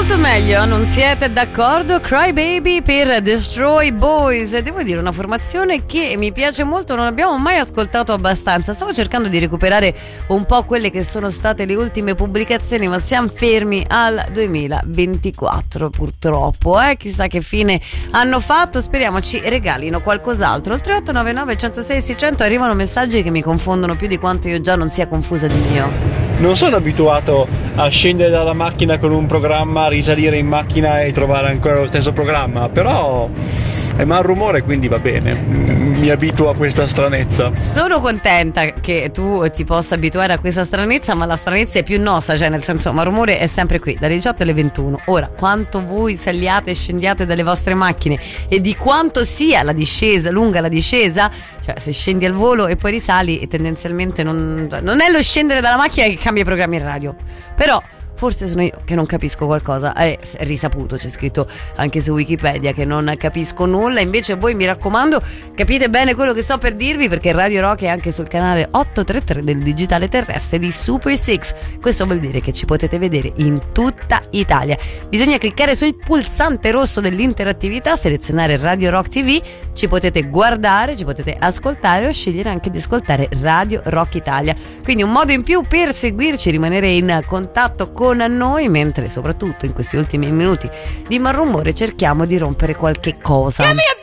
Molto meglio, non siete d'accordo? Cry Baby per Destroy Boys. Devo dire, una formazione che mi piace molto, non abbiamo mai ascoltato abbastanza. Stavo cercando di recuperare un po' quelle che sono state le ultime pubblicazioni, ma siamo fermi al 2024 purtroppo. Chissà che fine hanno fatto, speriamo ci regalino qualcos'altro. Al 3899 106 600 arrivano messaggi che mi confondono più di quanto io già non sia confusa di mio. Non sono abituato a scendere dalla macchina con un programma, risalire in macchina e trovare ancora lo stesso programma, però è mal rumore, quindi va bene, mi abituo a questa stranezza. Sono contenta che tu ti possa abituare a questa stranezza, ma la stranezza è più nostra, cioè nel senso, ma rumore è sempre qui, dalle 18 alle 21. Ora, quanto voi saliate e scendiate dalle vostre macchine e di quanto sia la discesa, lunga la discesa, cioè se scendi al volo e poi risali, e tendenzialmente non è lo scendere dalla macchina che cambia i programmi in radio, però forse sono io che non capisco qualcosa. È risaputo, c'è scritto anche su Wikipedia che non capisco nulla. Invece voi, mi raccomando, capite bene quello che sto per dirvi, perché Radio Rock è anche sul canale 833 del digitale terrestre di Super 6. Questo vuol dire che ci potete vedere in tutta Italia. Bisogna cliccare sul pulsante rosso dell'interattività, selezionare Radio Rock TV, ci potete guardare, ci potete ascoltare o scegliere anche di ascoltare Radio Rock Italia. Quindi un modo in più per seguirci, rimanere in contatto con noi, mentre soprattutto in questi ultimi minuti di malrumore cerchiamo di rompere qualche cosa.